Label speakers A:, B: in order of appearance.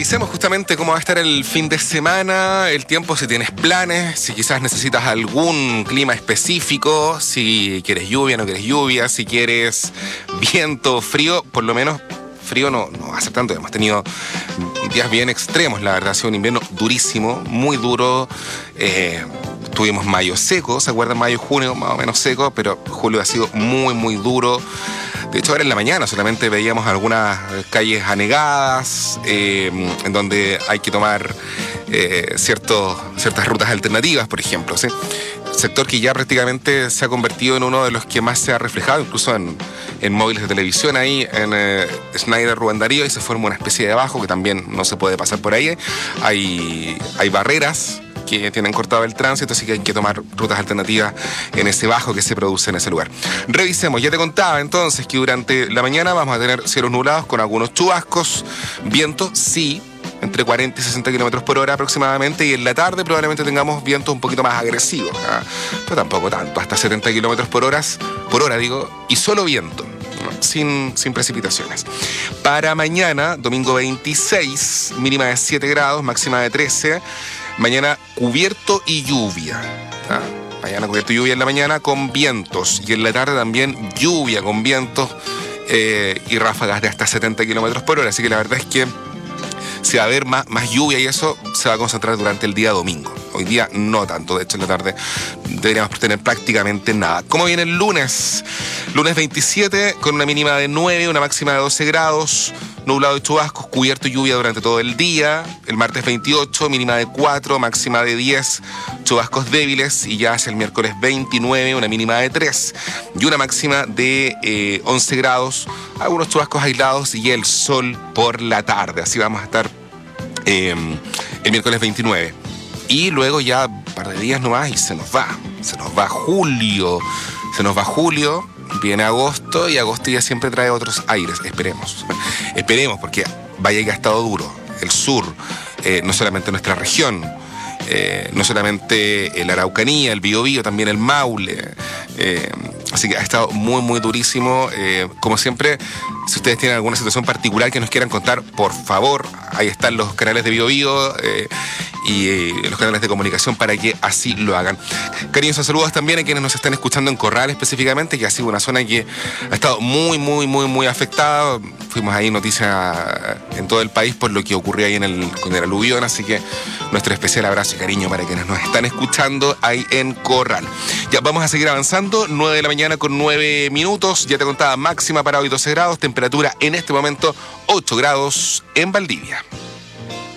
A: Revisemos justamente cómo va a estar el fin de semana, el tiempo, si tienes planes, si quizás necesitas algún clima específico, si quieres lluvia, no quieres lluvia, si quieres viento, frío, por lo menos frío no va a ser tanto. Hemos tenido días bien extremos, la verdad, ha sido un invierno durísimo, muy duro. Tuvimos mayo seco, ¿se acuerdan? Mayo y junio más o menos seco, pero julio ha sido muy, muy duro. De hecho, ahora en la mañana solamente veíamos algunas calles anegadas, en donde hay que tomar ciertas rutas alternativas, por ejemplo, ¿sí? Sector que ya prácticamente se ha convertido en uno de los que más se ha reflejado, incluso en móviles de televisión ahí, en Schneider, Rubén Darío, y se forma una especie de bajo que también no se puede pasar por ahí. Hay barreras que tienen cortado el tránsito, así que hay que tomar rutas alternativas en ese bajo que se produce en ese lugar. Revisemos, ya te contaba entonces que durante la mañana vamos a tener cielos nublados con algunos chubascos, viento, sí, entre 40 y 60 kilómetros por hora aproximadamente, y en la tarde probablemente tengamos vientos un poquito más agresivos, ¿eh? Pero tampoco tanto, hasta 70 kilómetros por hora, y solo viento, ¿no? Sin precipitaciones. Para mañana, domingo 26, mínima de 7 grados, máxima de 13. Mañana cubierto y lluvia. Mañana cubierto y lluvia en la mañana con vientos. Y en la tarde también lluvia con vientos y ráfagas de hasta 70 kilómetros por hora. Así que la verdad es que si va a haber más lluvia y eso se va a concentrar durante el día domingo. Hoy día no tanto, de hecho en la tarde deberíamos tener prácticamente nada. ¿Cómo viene el lunes? Lunes 27 con una mínima de 9, una máxima de 12 grados, nublado y chubascos, cubierto y lluvia durante todo el día. El martes 28, mínima de 4, máxima de 10, chubascos débiles, y ya hacia el miércoles 29, una mínima de 3 y una máxima de 11 grados, algunos chubascos aislados y el sol por la tarde. Así vamos a estar el miércoles 29. Y luego ya un par de días nomás y se nos va julio, viene agosto, y agosto ya siempre trae otros aires, esperemos, porque vaya que ha estado duro, el sur, no solamente nuestra región, no solamente la Araucanía, el Biobío, también el Maule, así que ha estado muy, muy durísimo. Como siempre, si ustedes tienen alguna situación particular que nos quieran contar, por favor, ahí están los canales de Biobío y los canales de comunicación para que así lo hagan. Cariñosos saludos también a quienes nos están escuchando en Corral específicamente, que ha sido una zona que ha estado muy, muy, muy, muy afectada. Fuimos ahí noticia en todo el país por lo que ocurrió ahí con el aluvión, así que nuestro especial abrazo y cariño para quienes nos están escuchando ahí en Corral. Ya vamos a seguir avanzando, 9 de la mañana con 9 minutos, ya te contaba, máxima para hoy 12 grados, temperatura en este momento 8 grados en Valdivia.